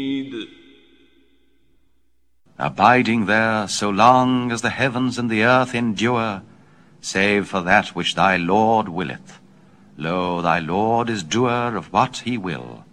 Abiding there so long as the heavens and the earth endure, save for that which thy Lord willeth. Lo, thy Lord is doer of what he will.